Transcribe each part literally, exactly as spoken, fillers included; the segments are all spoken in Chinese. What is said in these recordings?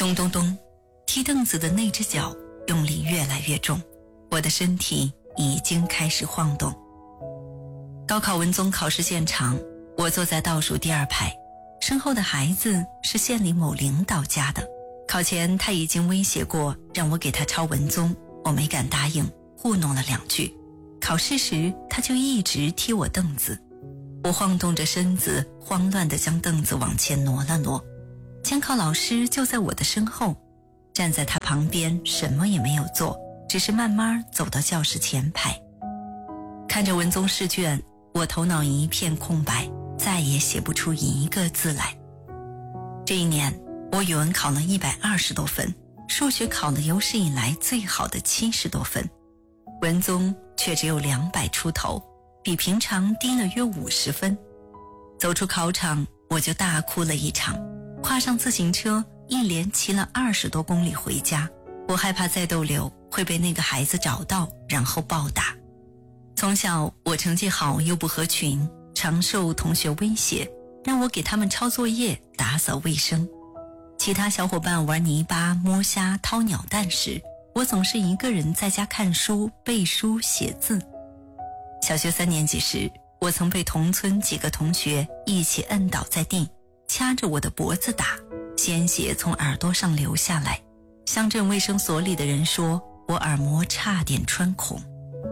咚咚咚，踢凳子的那只脚用力越来越重，我的身体已经开始晃动。高考文综考试现场，我坐在倒数第二排，身后的孩子是县里某领导家的。考前他已经威胁过让我给他抄文综，我没敢答应，糊弄了两句。考试时他就一直踢我凳子，我晃动着身子，慌乱地将凳子往前挪了挪。监考老师就在我的身后，站在他旁边什么也没有做，只是慢慢走到教室前排。看着文综试卷，我头脑一片空白，再也写不出一个字来。这一年我语文考了一百二十多分，数学考了有史以来最好的七十多分，文综却只有两百出头，比平常低了约五十分。走出考场我就大哭了一场，跨上自行车一连骑了二十多公里回家。我害怕再逗留会被那个孩子找到，然后暴打。从小我成绩好又不合群，常受同学威胁，让我给他们抄作业、打扫卫生。其他小伙伴玩泥巴、摸虾、掏鸟蛋时，我总是一个人在家看书、背书、写字。小学三年级时，我曾被同村几个同学一起摁倒在地，掐着我的脖子打，鲜血从耳朵上流下来。乡镇卫生所里的人说，我耳膜差点穿孔。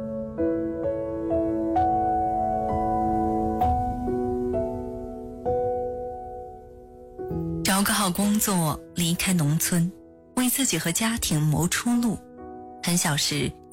找个好工作，离开农村，为自己和家庭谋出路。很小时